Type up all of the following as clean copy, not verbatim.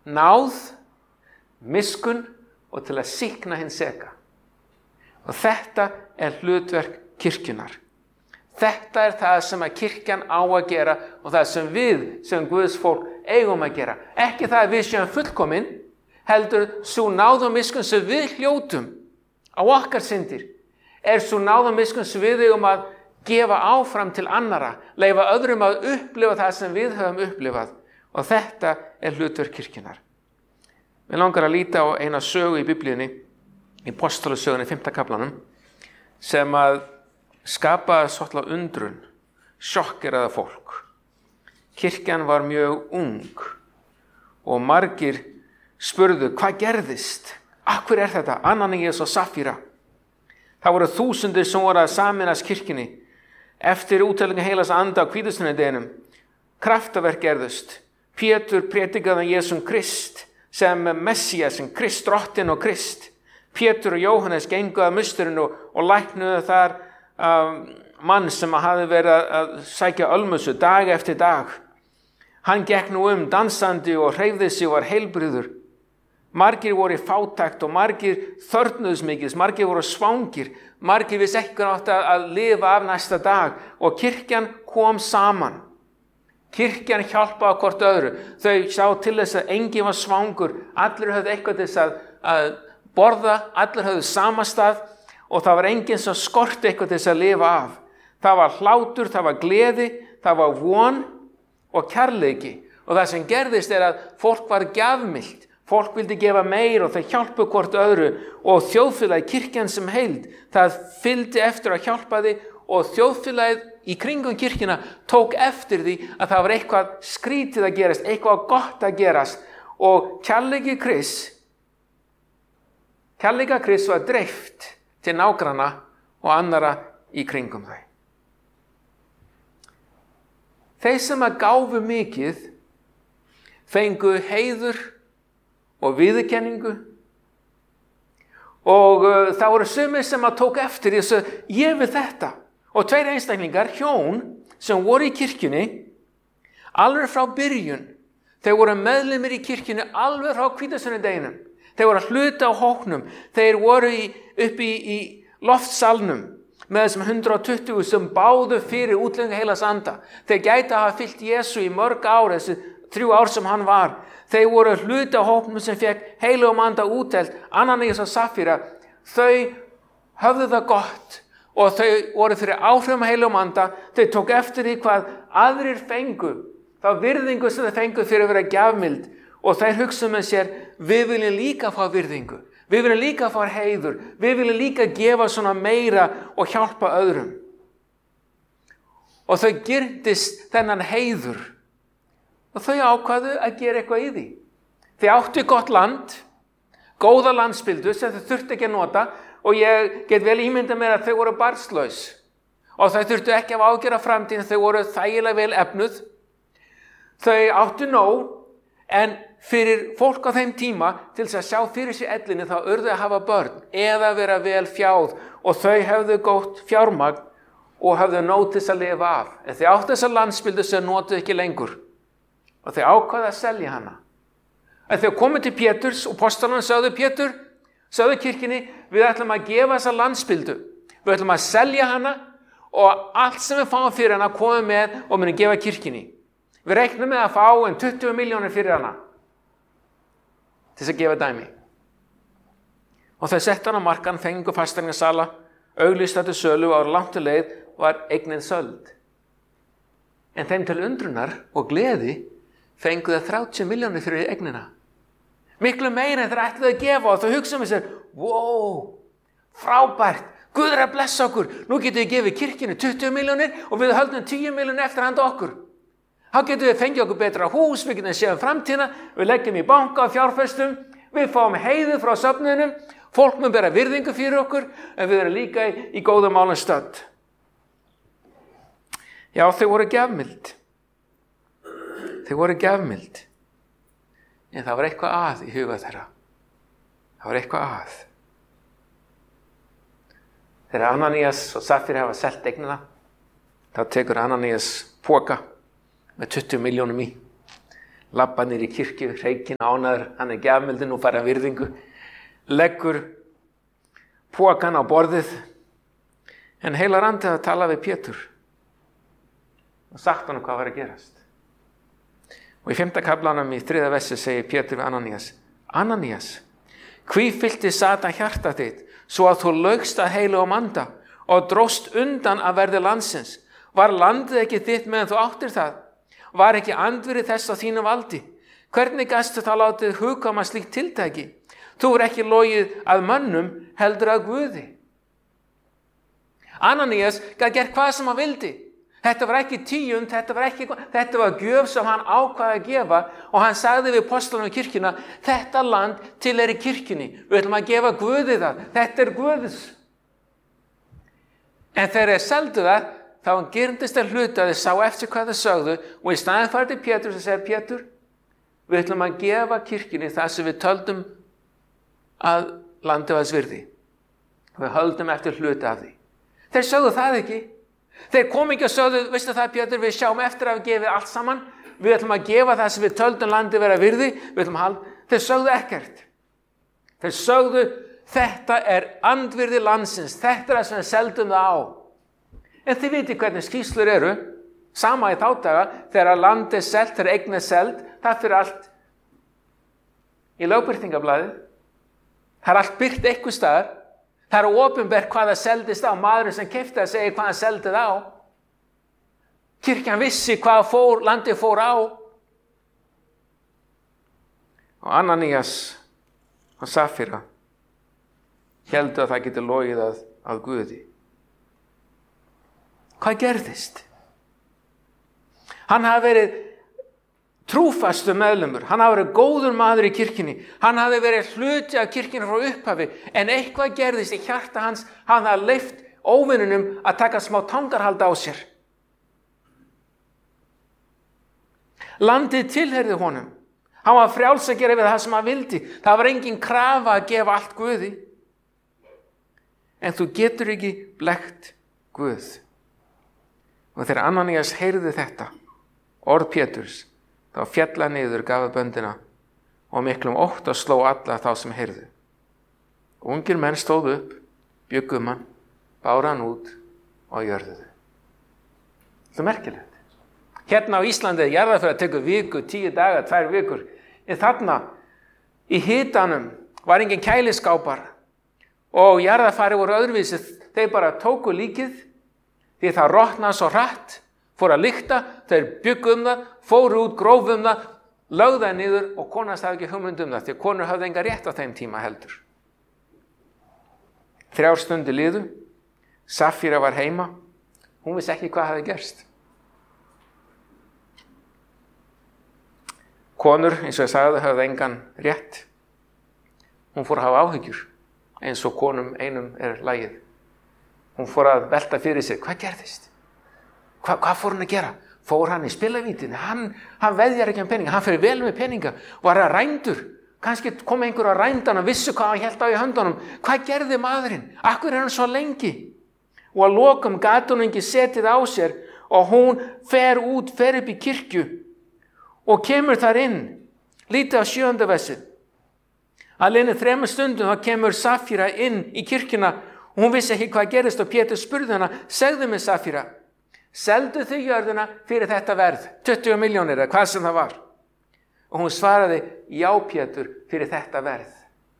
náð, miskunn og til að sýkna hinn seka. Og þetta hlutverk kirkjunnar. Þetta það sem að kirkjan á að gera og það sem við sem Guðs fólk eigum að gera. Ekki það að við séum fullkomin, heldur sú náð og miskunn sem við hljótum á okkar syndir, sú náð og miskunn sem við eigum að gefa áfram til annara, leyfa öðrum að upplifa það sem við höfum upplifað. Og þetta hlutverk kirkjunnar. Við langar að líta á eina sögu í Biblíunni, í Apostolasögunni 5. kaflanum, sem að skapa svolítið undrun, sjokkeraða fólk. Kirkjan var mjög ung og margir spurðu, hvað gerðist? Af hverju þetta? Ananías og Safíra. Það voru þúsundir sem voru að sameinast kirkjunni. Eftir úttellingu heilags anda á hvítasunnudeginum, kraftaverk gerðust. Pétur predikaði Jesum Krist sem Messías, sem Krist drottinn og Krist. Pétur og Jóhannes gengu að musturinn og læknuðu þar mann sem hafði verið að sækja ölmusu dag eftir dag. Hann gekk nú dansandi og hreyfði sig og var heilbrigður. Margir voru í fátækt og margir þörfnuðust mikið, margir voru svangir, margir vissi ekki átt að lifa af næsta dag og kirkjan kom saman. Kirkjan hjálpaði hvort öðru. Þau sá til þess að enginn var svangur, allir höfðu eitthvað til þess að borða, allir höfðu samastað og það var enginn sem skorti eitthvað til þess að lifa af. Það var hlátur, það var gleði, það var von og kærleiki. Og það sem gerðist að fólk var gjafmillt. Fólk vildi gefa meir og það hjálpu hvort öðru og þjóðfélagið, kirkjan sem heild, það fylgdi eftir að hjálpa því og þjóðfélagið í kringum kirkjuna tók eftir því að það var eitthvað skrítið að gerast, eitthvað gott að gerast og kærleika Krists var dreift til nágranna og annara í kringum þau. Þeir sem að gáfu mikið fengu heiður og viðurkenningu og það voru sumir sem að tók eftir þessu, ég við þetta. Og 2 einstaklingar, hjón, sem voru í kirkjunni, alveg frá byrjun. Þeir voru meðlimir í kirkjunni alveg frá hvítasunnudeginum. Þeir voru að hluta á hóknum. Þeir voru uppi í loftsalnum með þessum 120 sem báðu fyrir útleggingu heilags anda. Þeir gætu að hafa fylgt Jesú í mörg ár, þessi 3 ár sem hann var. Þeir voru hluta á hóknum sem fekk heilagum anda útdeilt, Ananías og Safíra. Þau höfðu það gott og þau voru fyrir áhrifum af heilagum anda. Þau tók eftir því hvað aðrir fengu, þá virðingu sem þau fengu fyrir að vera gjafmild. Og þeir hugsuðu með sér, við viljum líka fá virðingu, við viljum líka fá heiður, við viljum líka gefa svona meira og hjálpa öðrum. Og þau girndist þennan heiður. Og þau ákvaðu að gera eitthvað í því. Þau áttu gott land, góða landspildu sem þau þurftu ekki að nota og ég get vel ímyndað mér að þau voru barnslaus. Og þau þurftu ekki að ágjöra framtíðin, þau voru þægilega vel efnuð. Þau áttu nóg, en fyrir fólk á þeim tíma til þess að sjá fyrir sér ellinni þá urðu að hafa börn eða vera vel fjáð og þau hefðu gott fjármagn og hefðu nóg til þess að lifa af. En þau áttu þessa landspildu sem notuðu ekki lengur. Og þau ákvaðu að selja hana. En þau komu til Péturs og apostlarnir sögðu, Pétur, sögðu kirkjunni, við ætlum að gefa þessa landspildu. Við ætlum að selja hana og allt sem við fáum fyrir hana komum með og munum gefa kirkjunni. Við reiknum með að fá 20 milljónir fyrir hana. Til þess að gefa dæmi. Og þau settu hana á markan, fengu fasteignasala, auglýstu til sölu og á langt til leið var eignin söld. En þeim til undrunar og gleði fengu það 30 milljónir fyrir eignina. Miklu meira en þeir ætluðu að gefa og þau hugsaðu með sér, wow, frábært, Guð að blessa okkur, nú getum við gefið kirkjunni 20 milljónir og við höldum 10 milljónir eftir handa okkur. Þá getum við fengið okkur betra hús, við getum séð framtíðina, við leggjum í banka og fjárfestum, við fáum heiður frá söfnuðinum, fólk mun bera virðingu fyrir okkur, en við erum líka í góðum málum stödd. Já, þau voru gjafmild. En það var eitthvað að í huga þeirra. Það var eitthvað að. Þegar Ananías og Safíra hafa selt eignina, þá tekur Ananías poka með 20 milljónum í, labba niður í kirkju, hreykinn ánægður, hann er gjafmildin og fær virðingu, leggur pokan á borðið, en Heilagur Andi að tala við Pétur og sagt honum hvað var að gerast. Og í 5. kaflanum í 3. versi segir Pétur við Ananías: Ananías, hví fyllti Satan hjarta þitt, svo að þú laugst að Heilögum Anda og dróst undan að verði landsins? Var landið ekki þitt meðan þú áttir það? Var ekki andvirði þess á þínu valdi? Hvernig gastu þá látið hugkvæma slíkt tiltæki? Þú er ekki logið að mönnum, heldur að Guði. Ananías gat gert hvað sem hann vildi. Þetta var ekki tíund, þetta var gjöf sem hann ákvaði að gefa, og hann sagði við postlunum í kirkjuna: þetta land tilheyrir kirkjunni, við ætlum að gefa Guði það, þetta er Guðs. En þegar þeir seldu það, þá gerndist þeir hluti að þeir sá eftir hvað þeir sögðu, og í staðinn farið til Pétur og segir: Pétur, við ætlum að gefa kirkjunni það sem við töldum að landið var þess virði. Við höldum eftir hluti af því. Þeir sögðu það ekki. Þeir kom ekki og sögðu: veistu það, Pétur, við sjáum eftir að við gefið allt saman, við ætlum að gefa það sem við töldum landið vera virði, Þeir sögðu ekkert. Þeir sögðu: þetta er andvirði landsins, þetta er það sem við seldum það á. En þið vitið hvernig skýrslur eru, sama í þá daga, þegar land er selt, þegar eign er seld, það fyrir allt í lögbirtingablaðið. Það er allt birt einhvers staðar. Það er opinbert hvað það seldist á. Maðurinn sem keypti það segir hvað hann seldi það á. Kirkjan vissi hvað landið fór á. Og Ananías og Safíra héldu að það geti logið að Guði. Hvað gerðist? Hann hafi verið trúfastu meðlumur, hann hafi verið góður maður í kirkjunni, hann hafi verið hluti af kirkjunni frá upphafi, en eitthvað gerðist í hjarta hans, hann hafi leyft óvinnunum að taka smá tangarhald á sér. Landið tilheyrði honum, hann var frjáls að gera við það sem hann vildi, það var engin krafa að gefa allt Guði. En þú getur ekki blekkt Guð. Og þegar Ananías heyrði þetta, orð Péturs, þá féll hann niður, gaf böndina, og miklum ótta sló alla þá sem heyrðu. Ungir menn stóðu upp, bjuggu hann, báru hann út og jörðuðu. Það er merkilegt. Hérna á Íslandi er jarðarför að tekur viku, 10 daga, 2 vikur. En þarna, í hitanum, var engin kæliskápar, og jarðarfari voru öðruvísi. Þeir bara tóku líkið, því það rotnaði svo hratt, fór að lykta, þeir bjuggu það, fóru út, grófu það, lögðu það niður, og konast hafði ekki hugmynd það, því að konur hafði enga rétt á þeim tíma heldur. 3 stundir liðu, Safíra var heima, hún vissi ekki hvað hafði gerst. Konur, eins og ég sagði, hafði engan rétt. Hún fór að hafa áhyggjur, eins og konum einum er lagið. Hún fór að velta fyrir sig: hvað gerðist? Hvað fór hann að gera? Fór hann í spilavítin? Hann veðjar ekki peninga, hann fyrir vel með peninga. Var hann rændur? Kannski kom einhver að rænda hann og vissu hvað hann hélt á í höndunum. Hvað gerði maðurinn? Akkur er hann svo lengi? Og að lokum gat hún ekki setið á sér, og hún fer upp í kirkju og kemur þar inn. Lítið á 7. versi. Að liðnu 3 stundum þá kemur Safíra inn í kirkjuna, og hún vissi ekki hvað gerðist, og Pétur spurði hana: segðu mig, Safíra, seldu þau jörðina fyrir þetta verð, 20 milljónir eða hvað sem það var? Og hún svaraði: já, Pétur, fyrir þetta verð.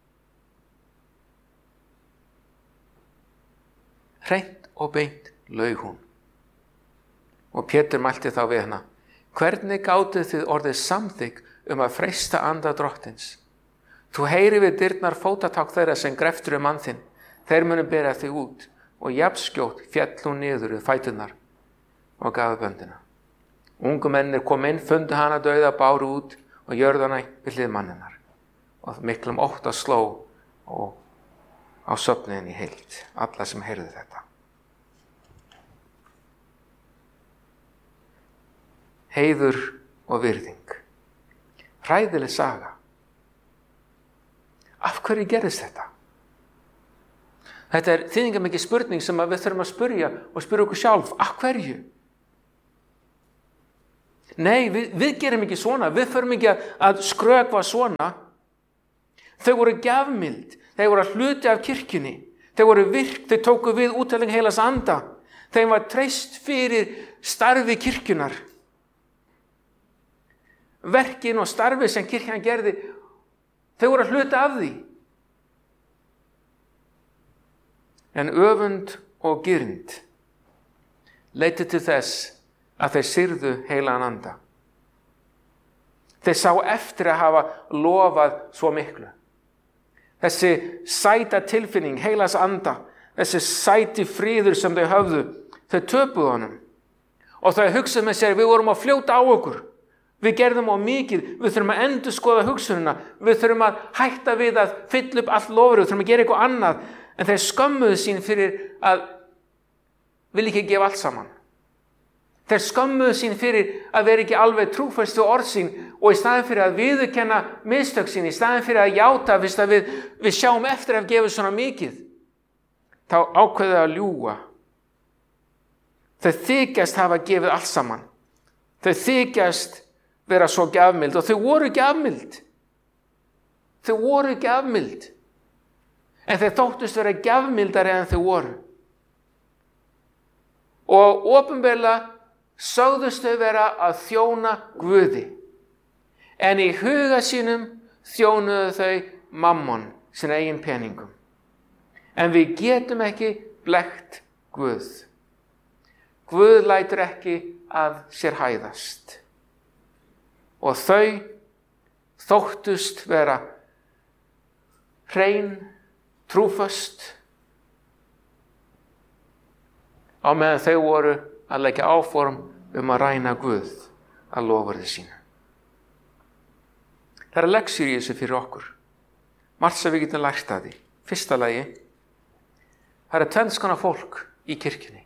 Hreint og beint laug hún. Og Pétur mælti þá við hana: hvernig gátuð þið orðið samþykk að freista anda drottins? Þú heyri við dyrnar fótatak þeirra sem greftur mann þinn, þeir munu bera þig út. Og jafnskjótt féll hún niður við fæturnar og gaf böndina. Ungu mennir kom inn, fundu hana dauða, báru út og jörðana við hlið manninnar. Og miklum ótta sló og á söfniðin í heild, alla sem heyrðu þetta. Heiður og virðing. Hræðileg saga. Af hverju gerðist þetta? Þetta er þýðingarmikil spurning sem við þurfum að spyrja okkur sjálf. Af hverju? Nei, við gerum ekki svona, við förum ekki að skrökva svona. Þau voru gjafmild, þau voru hluti af kirkjunni, þau voru virk, þau tóku við úttelling heilags anda, þeim var treyst fyrir starfi kirkjunar. Verkin og starfi sem kirkjan gerði, þau voru hluti af því. En öfund og girnd leiddi til þess að þeir syrgðu heilagan anda. Þeir sá eftir að hafa lofað svo miklu. Þessi sæta tilfinning heilags anda, þessi sæti fríður sem þau höfðu, þau töpuðu honum. Og þau hugsaðu með sér, við vorum að fljóta á okkur. Við gerðum á mikið, við þurfum að endurskoða hugsunina, við þurfum að hætta við að fylla upp allt lofur, við þurfum að gera eitthvað annað. En þeir skömmuðu sín fyrir að vilja ekki gefa allt saman. Þeir skömmuðu sín fyrir að vera ekki alveg trúföst við orð sín og í staðinn fyrir að viðurkenna mistök sín, í staðinn fyrir að játa fyrst að við sjáum eftir að gefa svona mikið, þá ákveðu að ljúga. Þau þykjast hafa gefið allt saman. Þau þykjast vera svo gjafmild og þau voru gjafmild. Þau voru gjafmild. En þau þóttust vera gjafmildari en þau voru. Og opinberlega sögðust þau vera að þjóna Guði. En í huga sínum þjónuðu þau mammon, sín eigin peningum. En við getum ekki blekkt Guð. Guð lætur ekki að sér hæðast. Og þau þóttust vera hrein, trúföst, á meðan þau voru að leggja áform að ræna Guð að lofurði sínu. Það eru leksyur í þessu fyrir okkur. Margt sem við getum lært af því. Fyrsta lagi, það eru tvenns konar fólk í kirkjunni.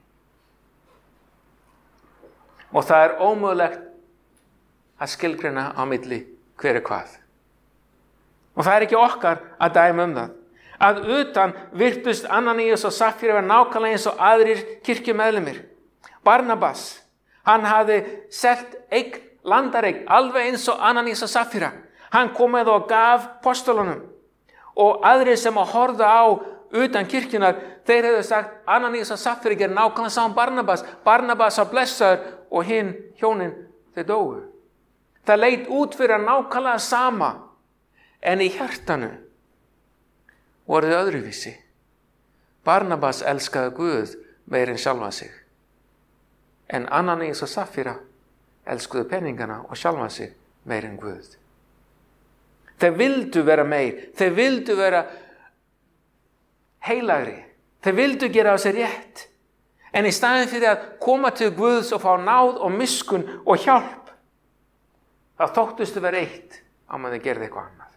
Og það er ómögulegt að skilgreina á milli hver hvað. Og það er ekki okkar að dæma það. Að utan virtust Ananías og Safíra vera nákvæmlega eins og aðrir kirkjumeðlimir. Barnabas, hann hafði selt landareign alveg eins og Ananías og Safíra. Hann kom með og gaf postulunum. Og aðrir sem að horfa á utan kirkjunar, þeir hefðu sagt, Ananías og Safíra gerir nákvæmlega saman Barnabas. Barnabas var blessaður og hinn hjónin þau dóu. Það leit út fyrir að nákvæmlega sama, en í hjartanu voru þau öðruvísi. Barnabas elskaði Guð meir en sjálfan sig. En Ananías og Safíra elskuðu peningana og sjálfan sig meir en Guð. Þeir vildu vera meir, þeir vildu vera heilagri, þeir vildu gera á sér rétt. En í staðinn fyrir að koma til Guðs og fá náð og miskun og hjálp, þá þóttustu vera eitt á meðan þeir gerði eitthvað annað.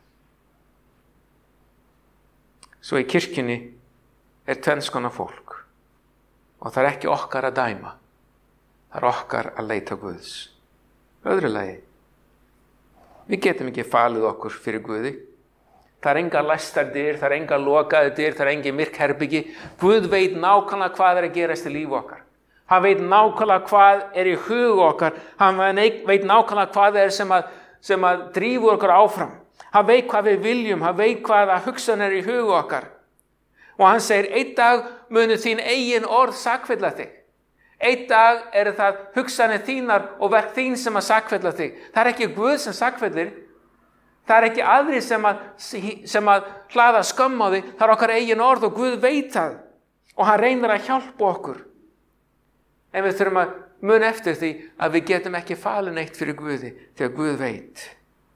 Svo í kirkjunni er tvenns konar fólk og það er ekki okkar að dæma. Það er okkar að leita Guðs. Öðru lagi, við getum ekki falið okkur fyrir Guði. Það er enga læstar dyr, það er enga lokaði dyr, það er engi myrk herbyggi. Guð veit nákvæmlega hvað er að gerast í lífi okkar. Hann veit nákvæmlega hvað er í hug okkar. Hann veit nákvæmlega hvað er sem að drífa okkur áfram. Hann veit hvað við viljum, hann veit hvaða hugsan er í hug okkar. Og hann segir, einn dag munu þín eigin orð sakfella þig. Einn dag eru það hugsanir þínar og verk þín sem að sakfella þig. Það er ekki Guð sem sakfellir. Það er ekki aðri sem að hlaða skömm á þig. Það er okkar eigin orð og Guð veit það. Og hann reynir að hjálpa okkur. En við þurfum að muna eftir því að við getum ekki falið neitt fyrir Guði því að Guð veit.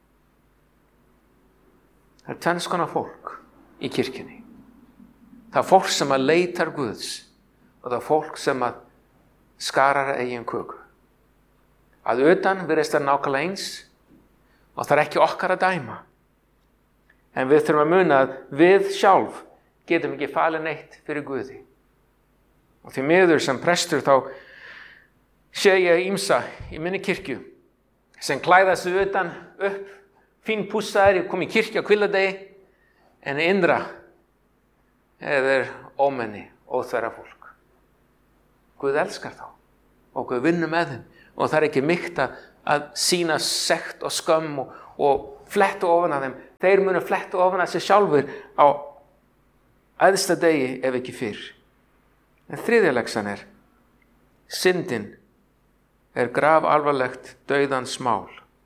Það er tvenns konar fólk í kirkjunni. Það er fólk sem að leitar Guðs og það er fólk sem að skarar eigin köku. Að utan virðist það nákvæmlega eins og það er ekki okkar að dæma. En við þurfum að muna að við sjálf getum ekki falið neitt fyrir Guði. Og því miður sem prestur þá sé ég ýmsa í minni kirkju sem klæða sig utan upp, fín pússaðir, ég kom í kirkju á hvíldardegi, en innra er ómenni, óþverra fólk. Guð elskar þá og Guð vinnur með þeim og það er ekki mýkt að sýna sekt og skömm og fletta ofan að þeim. Þeir munu fletta ofan að sér sjálfur á æðsta degi ef ekki fyrr. En þriðja leksan syndin grafalvarlegt dauðans mál.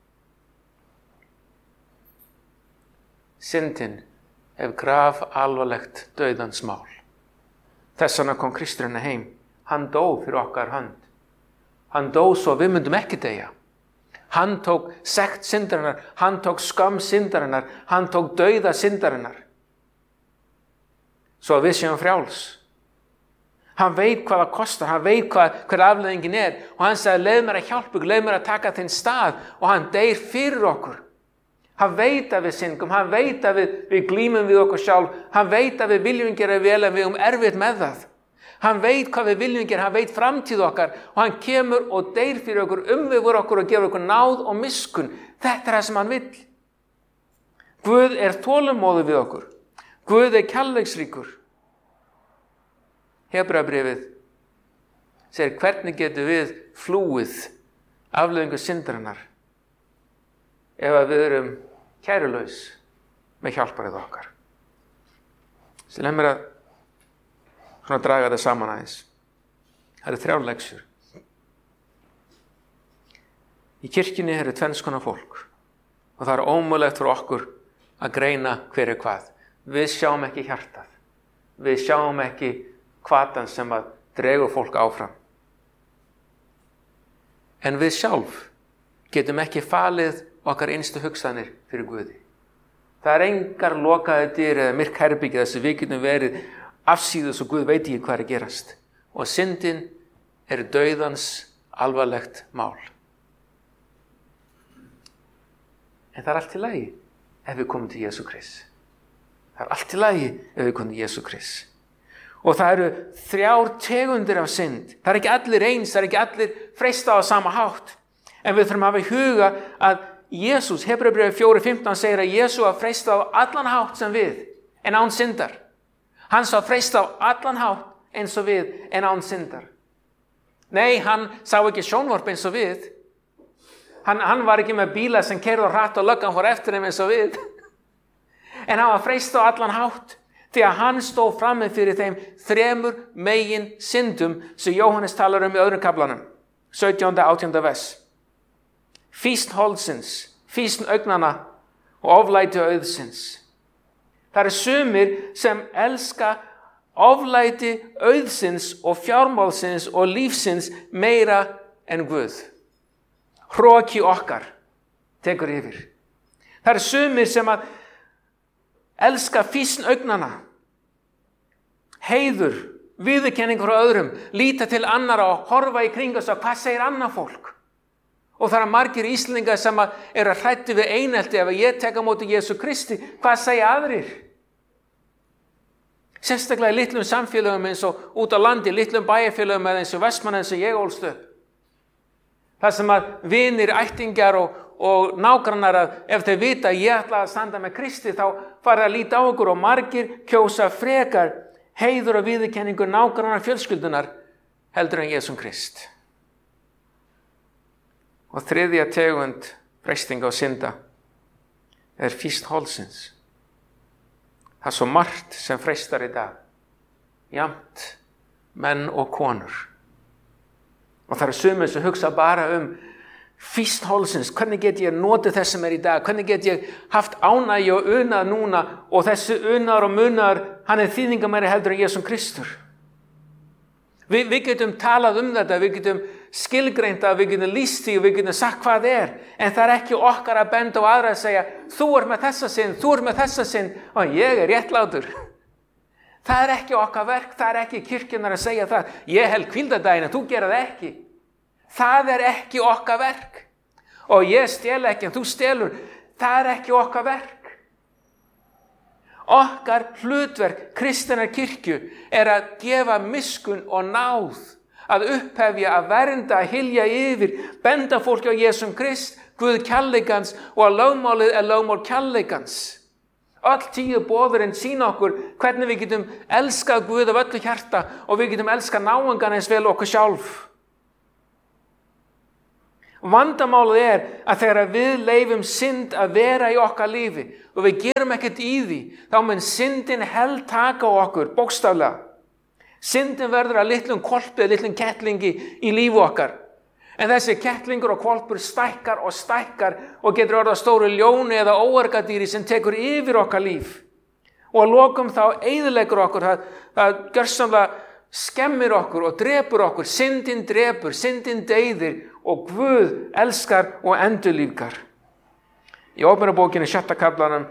Syndin grafalvarlegt dauðans mál. Þess vegna kom Kristurinn heim. Hann dó fyrir okkar hönd. Hann dó svo við myndum ekki deyja. Hann tók sekt syndarinnar, hann tók skömm syndarinnar, hann tók dauða syndarinnar. Svo við séum frjáls. Hann veit hvað það kostar, hann veit hver afleiðingin og hann sagði, leið mér að hjálpa ykkur, leið mér að taka þinn stað og hann deyr fyrir okkur. Hann veit að við syndum, hann veit að við glímum við okkur sjálf, hann veit að við viljum gera vel en við erfitt með það. Hann veit hvað við viljum gera, hann veit framtíð okkar og hann kemur og deyr fyrir okkur, umvefur okkur og gefur okkur náð og miskunn. Þetta það sem hann vill. Guð þolinmóður við okkur. Guð kærleiksríkur. Hebreabréfið segir hvernig getum við flúið afleiðingu syndarinnar ef við erum kærulaus með hjálparið okkar. Svo leið mér að draga þetta saman aðeins. Það 3 leksjur. Í kirkjunni tvenns konar fólk og það ómögulegt fyrir okkur að greina hver hvað. Við sjáum ekki hjartað. Við sjáum ekki hvatan sem að dregur fólk áfram. En við sjálf getum ekki falið okkar innstu hugsanir fyrir Guði. Það engar lokaðir dyr eða myrk herbergi þess að við getum verið afsíðus og Guð veit ekki hvað gerast. Og syndin dauðans alvarlegt mál. En það allt í lagi ef við komum til Jesú Krist. Það allt í lagi ef við komum til Jesú Krist. Og það 3 tegundir af synd. Það ekki allir eins, það ekki allir freista á sama hátt. En við þurfum að hafa í huga að Jesús, Hebreabréfið 4:15 segir að Jesú var freista á allan hátt sem við, en án syndar. Hann sá freista á allan hátt eins og við, en án syndar. Nei, hann sá ekki sjónvarp eins og við. Hann var ekki með bíla sem keyrðu hratt og löggan fór eftir þeim eins og við. En hann var freista á allan hátt. Því að hann stóð frammi fyrir þeim 3 megin syndum sem Jóhannes talar í öðrum kaflanum, 17. og 18. vers. Fýsn holdsins, fýsn augnanna og oflæti auðsins. Það sumir sem elska oflæti auðsins og fjármálsins og lífsins meira en Guð. Hroki okkar tekur yfir. Það sumir sem að elska fýsn augnanna, heiður, viðurkenning frá öðrum, líta til annara og horfa í kring og hvað segir annað fólk. Og það margir Íslendingar sem hræddir við einelti ef ég tek á móti Jesú Kristi, hvað segja aðrir? Sérstaklega í litlum samfélögum eins og út á landi, litlum bæjarfélögum eða eins og Vestmannaeyjum sem ég ólst upp. Það sem að vinir, ættingjar og nágrannar að ef þeir vita að ég ætla að standa með Kristi þá fara að líta á okkur og margir kjósa frekar heiður og viðurkenningu nágrannar fjölskyldunar heldur en Jesú Krist. Og 3. tegund freistinga og synda fýsn holdsins. Það svo margt sem freistar í dag, jafnt menn og konur. Og það sumir sem hugsa bara fýsn holdsins, hvernig get ég notið þess sem í dag, hvernig get ég haft ánægju og unað núna og þessi unaður og munaður, hann þýðingameiri heldur en Jesú Kristur. Við getum talað þetta, við getum skilgreint það, við getum lýst því og við getum sagt hvað en það ekki okkar að benda á aðra að segja, þú með þessa synd, þú með þessa synd og ég réttlátur. Það ekki okkar verk, það ekki kirkjunnar að segja það, ég held hvíldardaginn en þú gera það ekki. Það ekki okkar verk. Og ég stel ekki en þú stelur, það ekki okkar verk. Okkar hlutverk kristinnar kirkju að gefa miskunn og náð, að upphefja, að vernda, að hylja yfir, benda fólki á Jesú Krist, Guð kærleikans og að lögmálið lögmál kærleikans. Öll 10 boðurinn sýna okkur hvernig við getum elskað Guð af öllu hjarta og við getum elskað náungan eins vel okkur sjálf. Vandamálið að þegar við leyfum synd að vera í okkar lífi og við gerum ekkert í því, þá mun syndin heltaka á okkur, bókstaflega. Syndin verður að litlum hvolpi, litlum kettlingi í lífi okkar. En þessi kettlingur og hvolpur stækkar og getur orðið að stóru ljóni eða óargadýri sem tekur yfir okkar líf. Og að lokum þá eyðileggur okkur, það gjörsamlega skemmir okkur og drepur okkur. Syndin drepur, syndin deyðir og Guð elskar og endurlífgar. Í Opinberabókinni 6. kaflanum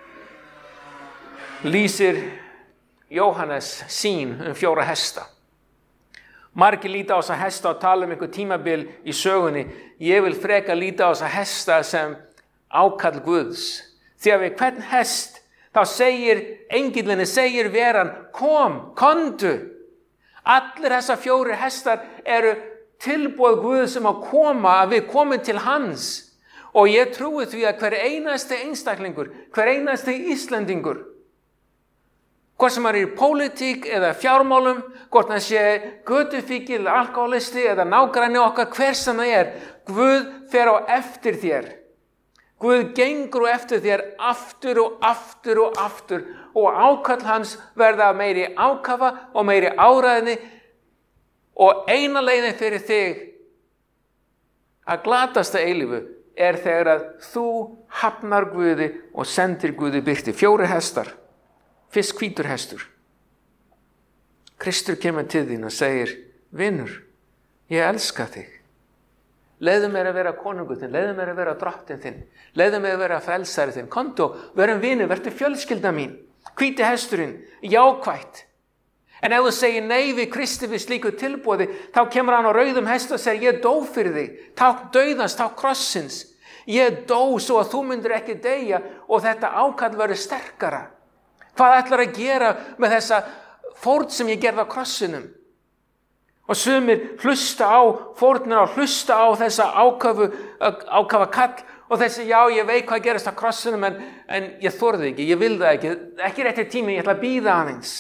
lýsir Jóhannes sýn 4 hesta. Margir líta á þessa hesta og tala einhver tímabil í sögunni. Ég vil freka líta á þessa hesta sem ákall Guðs. Því að við hvern hest þá segir veran, komdu. Allir þessa 4 hestar eru tilboð Guðs sem að koma, að við komum til hans. Og ég trúi því að hver einasti einstaklingur, hver einasti Íslendingur, hvort sem í pólitík eða fjármálum, hvort hann sé götufíkil, alkoholisti eða nágranni okkar, hver sem það Guð fer á eftir þér. Guð gengur á eftir þér aftur og aftur og aftur og ákall hans verða meiri ákafa og meiri áræðni og eina leiðin fyrir þig að glatasta eilífu þegar að þú hafnar Guði og sendir Guði birti. 4 hestar. Fyrst hvítur hestur. Kristur kemur til þín og segir, vinur, ég elska þig. Leiðu mér að vera konungur þinn, leiðu mér að vera drottinn þinn, leiðu mér að vera frelsari þinn. Komdu og verum vinur, vertu fjölskylda mín. Hvíti hesturinn, jákvætt. En ef þú segir nei við Kristi við slíku tilboði, þá kemur hann á rauðum hesti og segir, ég dó fyrir þig, tákn dauðans, tákn krossins. Ég dó svo að þú myndir ekki deyja og þetta ákall verður sterkara. Hvað ætlar að gera með þessa fórn sem ég gerði á krossinum? Og sumir hlusta á fórnina og hlusta á þessa ákafa kall og þessi, já, ég veit hvað gerist á krossinum en ég þorði ekki, ég vil það ekki rétti tími, ég ætla að bíða aðeins.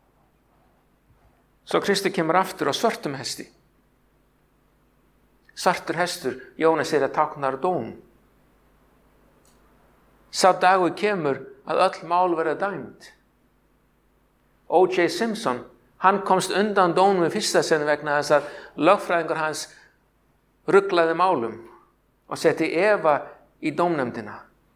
Svo Kristur kemur aftur á svörtum hesti. Svartur hestur, Jónas að táknar dóm. Sá dagur kemur að öll mál verða dæmd. O.J. Simpson, hann komst undan dómum í fyrsta sinn vegna þess að lögfræðingur hans ruglaði málum og setti efa í dómnefndina.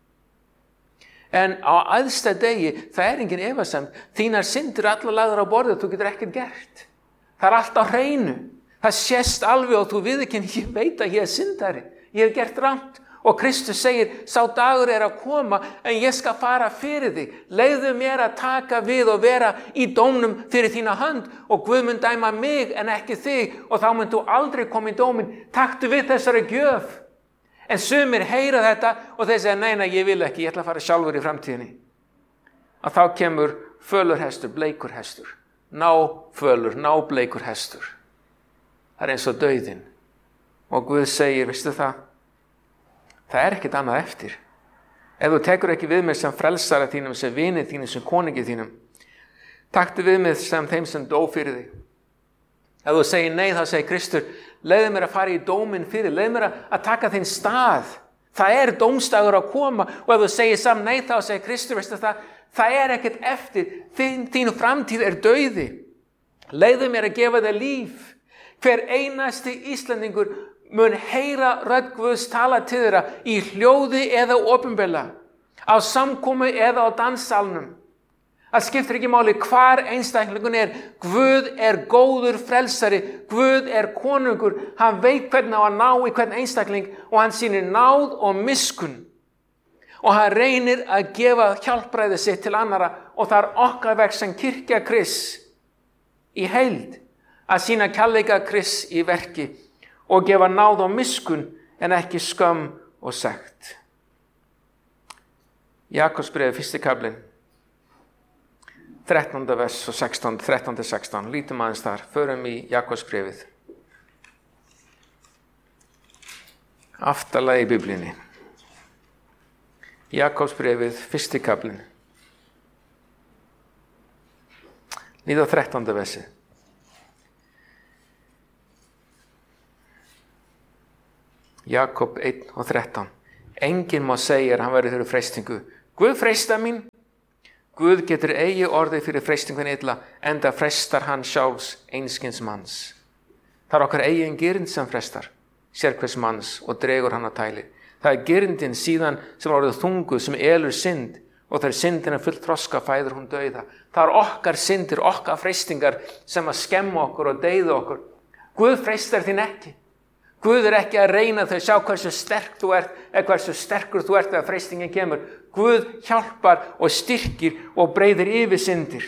En á æðsta degi, það engin efasemd, þínar syndir allar lagðar á borðið, þú getur ekkert gert. Það allt á hreinu. Það sést alveg og þú viðurkennir, ég veit að ég syndari, ég hef gert rangt. Og Kristus segir, sá dagur að koma en ég skal fara fyrir þig. Leyfðu mér að taka við og vera í dómnum fyrir þína hönd og Guð mun dæma mig en ekki þig og þá mun þú aldrei koma í dóminn. Taktu við þessari gjöf. En sumir heyra þetta og þeir segja, nei, ég vil ekki, ég ætla að fara sjálfur í framtíðinni. Og þá kemur fölur hestur, bleikur hestur. Náfölur, nábleikur hestur. Það eins og dauðinn. Og Guð segir, veistu það? Það ekkert annað eftir. Ef þú tekur ekki við mig sem frelsara þínum, sem vini þínum, sem konungi þínum, taktu við mig sem þeim sem dó fyrir þig. Ef þú segir nei, þá segir Kristur, leyfðu mér að fara í dóminn fyrir, leyfðu mér að taka þinn stað. Það dómstagur að koma og ef þú segir saman nei, þá segir Kristur, veistu það ekkert eftir, þín framtíð dauði. Leyfðu mér að gefa þér líf. Hver einasti Íslendingur mun heyra rödd Guðs tala til þeirra í hljóði eða opinberlega, á samkomu eða á danssalnum. Það skiptir ekki máli hvar einstaklingun Guð góður frelsari, Guð konungur, hann veit hvernig á að ná í hvern einstakling og hann sýnir náð og miskunn. Og hann reynir að gefa hjálpræði sitt til annara og það okkar verk sem kirkja Krists í heild að sýna kærleika Krists í verki og gefa náð og miskunn en ekki skömm og sekt. Jakobsbréfið 1. kaflinn, 13. vers og 13-16. Lítum aðeins þar, förum í Jakobsbréfið. Aftarlega í Biblíunni. Jakobsbréfið 1. kaflinn. Líða 13. versið. Jakob 1:13. Enginn má segja hann verður fyrir freistingu. Guð freista mín. Guð getur eigi orðið fyrir freistingun illa, enda freistar hann sjálfs einskins manns. Það okkar eigin gyrnd sem frestar, sérhvers manns og dregur hann á tæli. Það gyrndin síðan sem orðið þunguð, sem elur synd, og þegar syndin fullt þroska fæður hún dauða. Það okkar syndir, okkar freistingar sem að skemma okkur og deyða okkur. Guð freistar þín ekki. Guð ekki að reyna þau, sjá hversu sterk þú ert, eða hversu sterkur þú ert þegar freistingin kemur. Guð hjálpar og styrkir og breiðir yfir syndir.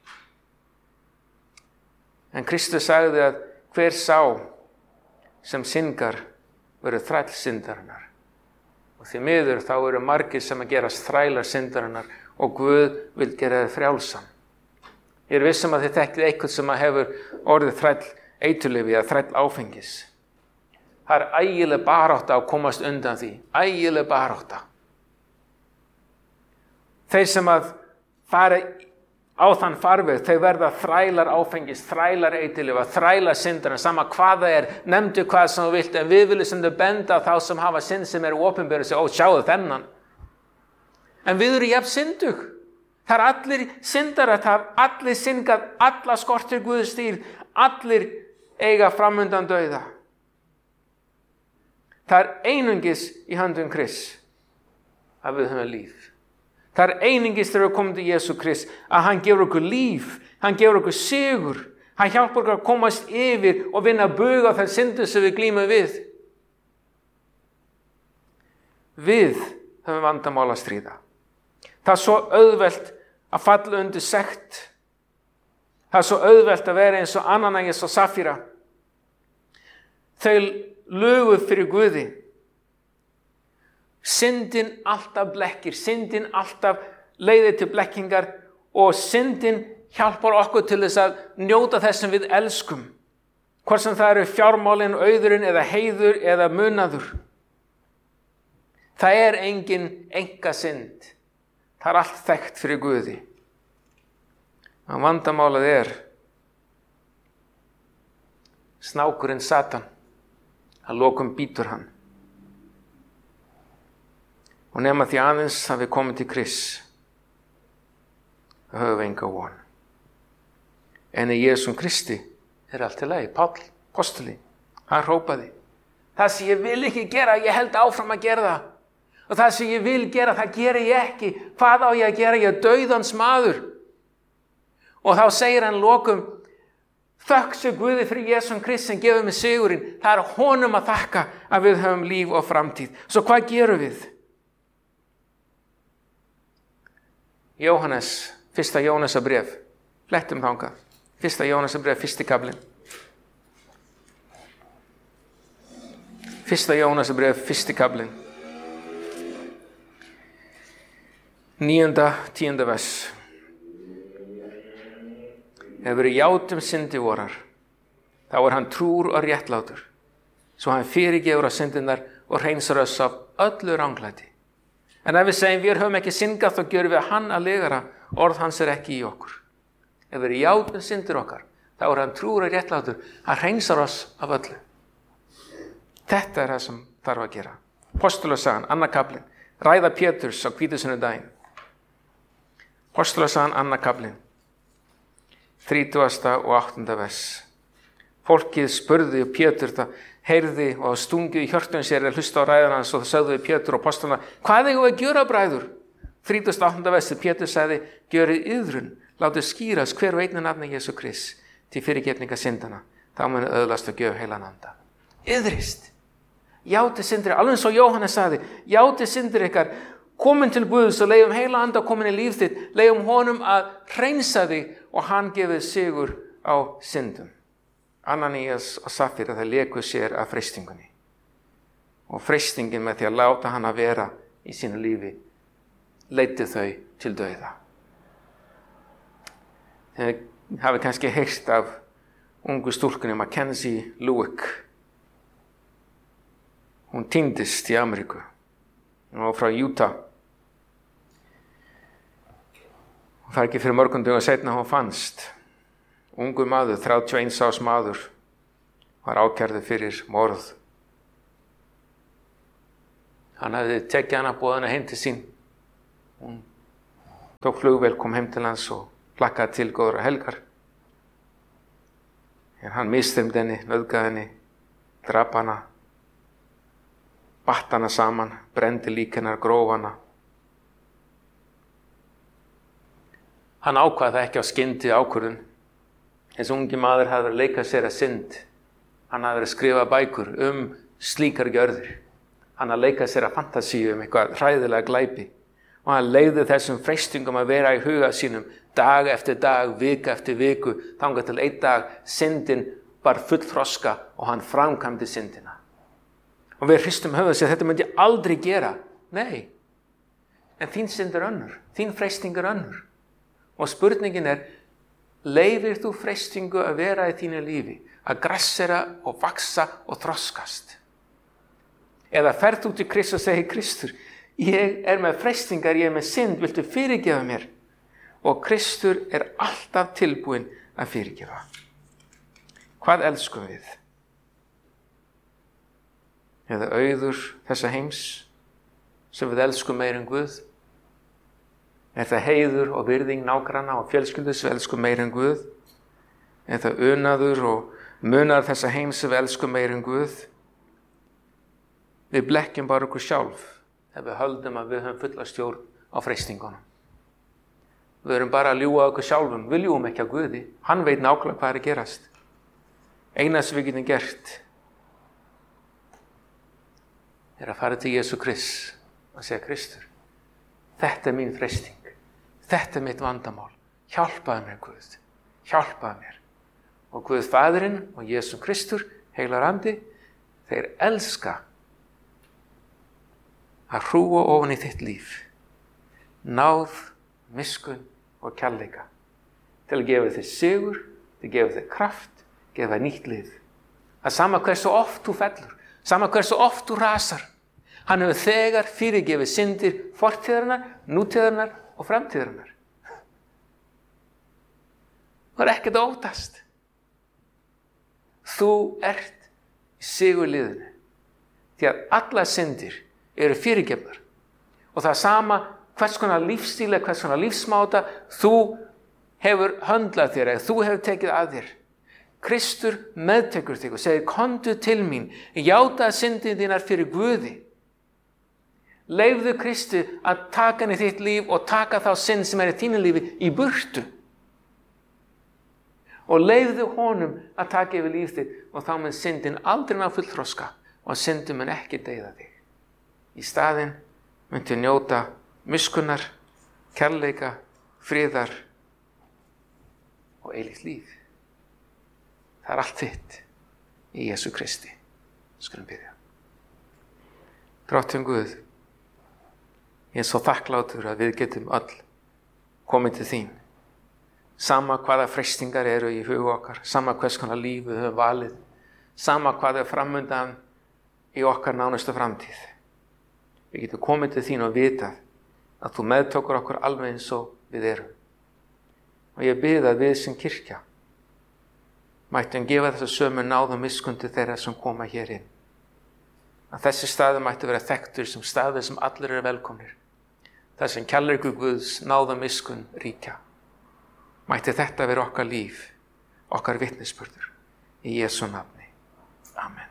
En Kristus sagði að hver sá sem syngar verður þræll syndarinnar. Og því miður þá eru margir sem að gerast þrælar syndarinnar og Guð vil gera þið frjálsan. Ég vissum að þið þekkið eitthvað sem að hefur orðið þræll eiturlyfja eða þræll áfengis. Það ægileg barátta að komast undan því. Ægileg barátta. Þeir sem að fara á þann farveg, þau verða þrælar áfengis, þrælar eiturlyfja, þrælar syndarinn, sama hvað það nefndu hvað sem þú vilt, en við viljum sem þau benda þá sem hafa synd sem eru opinberu og segja, sjáðu þennan. En við erum jafn syndug. Það allir syndarar, það allir syngað, alla skortir Guðs dýr, allir eiga framundan dauða. Það einungis í höndum Krists að við höfum líf. Það einungis þegar við komum til Jesú Krist að hann gefur okkur líf, hann gefur okkur sigur, hann hjálpar okkur að komast yfir og vinna að buga þær syndir sem við glímum við. Við höfum vandamál að stríða. Það er svo auðvelt að falla undir sekt. Það er svo auðvelt að vera eins og Ananias og Safíra. Þau löguð fyrir Guði. Syndin alltaf blekkir, syndin alltaf leiðir til blekkingar og syndin hjálpar okkur til þess að njóta þess sem við elskum. Hvort sem það eru fjármálin, auðurinn eða heiður eða munaður. Það er engin einkasynd. Það er allt þekkt fyrir Guði. En vandamálið er snákurinn Satan. Að lokum bítur hann. Og nema því aðeins að við komum til Krists, höfum við enga von. En í Jesum Kristi er allt í lagi. Páll, apostoli, hann hrópaði. Það sem ég vil ekki gera, ég held áfram að gera það. Og það sem ég vil gera, það gera ég ekki. Hvað á ég að gera? Ég er dauðans maður. Og þá segir hann lokum, þökk sé Guði fyrir Jesum Krist sem gefur mig sigurinn. Það er honum að þakka að við höfum líf og framtíð. Svo hvað gerum við? Jóhannes, 1. Jóhannesarbréf. Flettum þangað. 1. Jóhannesarbréf, 1. kaflinn. 1. Jóhannesarbréf, 1. kaflinn. 9. 10. vers. Ef við játum syndi vorar, þá er hann trúr og réttlátur, svo hann fyrirgefur á syndirnar og hreinsar oss af öllu ranglæti. En ef við segjum við höfum ekki syndgað, þá gjörum við hann að legara, orð hans er ekki í okkur. Ef við játum syndir okkar, þá er hann trúr og réttlátur, hann hreinsar oss af öllu. Þetta er það sem þarf að gera. Apostolasagan, 2. kaflinn, ræða Péturs á hvítusunnudaginn. Apostolasagan, 2. kaflinn. 30. og 8. vers. Fólkið spurði og Pétur það heyrði og stungið í hjörtum sér að hlusta á ræðan hans og það sögðu við Pétur og apostolana, hvað eigum við að gjöra, bræður? 38. versi, Pétur sagði, gjörið iðrun, látið skýrast hver og einu nafni Jesú Krist til fyrirgefninga syndana, þá muni öðlast og gjöf heilan anda. Iðrist, játið syndir, alveg eins og Jóhannes sagði, játið syndir ykkar, komin til Guðs og leiðum heila anda komin í líf þitt, leiðum honum að hreinsa þig og hann gefið sigur á syndum. Ananias og Safíra, það leku sér af freistingunni. Og freistingin með því að láta hann að vera í sínu lífi, leiddi þau til dauða. Þið hafi kannski heyrt af ungu stúlkunni Mackenzie Lueck. Hún týndist í Ameríku. Hún var frá Utah. Og það ekki fyrir mörgum dögum seinna hún fannst. Ungur maður, 31 árs maður, var ákærður fyrir morð. Hann hafði tekið hana, boðið hana heim til sín. Hún tók flugvél, kom heim til hans og hlakkaði til góðra helgar. En hann misþyrmdi henni, nauðgaði henni, drap hana, batt hana saman, brendi lík hennar, gróf hana. Hann ákvað það ekki á skyndi ákvörðun. Þessi ungi maður hafði verið að leika sér að synd. Hann hafði verið að skrifa bækur slíkar gjörðir. Hann hafði leikað sér að fantasíu eitthvað hræðilega glæpi. Og hann leyfði þessum freistingum að vera í huga sínum dag eftir dag, viku eftir viku, þangað til einn dag syndin var fullþroska og hann framkvæmdi syndina. Og við hristum höfuð og segja, þetta myndi ég aldrei gera. Nei, en þín synd er önnur, þín freisting er önnur. Og spurningin er, leyfir þú freistingu að vera í þínu lífi, að grassera og vaksa og þroskast? Eða ferð þú til Kristus og segir, Kristur, ég er með freistingar, ég er með synd, viltu fyrirgefa mér? Og Kristur er alltaf tilbúinn að fyrirgefa. Hvað elskum við? Eða auður þessa heims sem við elskum meir en Guð? Er það heiður og virðing nágranna og fjölskyldu sem við elskum meir en Guð? Er það unaður og munar þessa heims sem við elskum meir en Guð? Við blekkjum bara okkur sjálf ef við höldum að við höfum fulla stjórn á freistingunum. Við erum bara að ljúga okkur sjálfum. Við ljúgum ekki á Guði. Hann veit nákvæmlega hvað er að gerast. Eina sem við getum gert er að fara til Jesú Krist og segja, Kristur, þetta er mín freisting. Þetta er mitt vandamál. Hjálpaðu mér, Guð. Hjálpaðu mér. Og Guð Faðirinn og Jesú Kristur, heilar andi, þeir elska að hrúa ofan í þitt líf. Náð, miskunn og kærleika. Til að gefa þér sigur, til að gefa þér kraft, gefa þér nýtt líf. Að sama hversu oft þú fellur, sama hversu oft þú rasar. Hann hefur þegar fyrirgefið syndir fortíðarinnar, nútíðarinnar og framtíðarinnar. Það er ekkert að óttast. Þú ert í sigurliðinu. Því að allar syndir eru fyrirgefnar. Og það er sama hvers konar lífstíla, hvers konar lífsmáta þú hefur höndlað þér eða þú hefur tekið að þér. Kristur meðtekur þig og segir, komdu til mín, játa syndin þínar fyrir Guði. Leyfðu Kristi að taka hann í þitt líf og taka þá synd sem er í þínu lífi í burtu. Og leyfðu honum að taka yfir líf þitt og þá mun syndin aldrei ná fullþroska og syndin mun ekki deyða þig. Í staðinn myndu njóta miskunnar, kærleika, friðar og eilíft líf. Það er allt þitt í Jesú Kristi. Skulum biðja. Drottinn Guð, ég er svo þakklátur að við getum öll komið til þín. Sama hvaða freistingar eru í huga okkar, sama hvers konar líf við höfum valið, sama hvað er framundan í okkar nánustu framtíð. Við getum komið til þín og vitað að þú meðtókur okkur alveg eins og við erum. Og ég bið að við sem kirkja mættum gefa þessu sömu náð og miskunn til þeirra sem koma hér inn. Að þessi staður mættu vera þekktur sem staður sem allir eru velkomnir. Það sem kærleikur Guðs náð og miskunn ríkja. Mætti þetta vera okkar líf, okkar vitnisburður. Í Jesú nafni. Amen.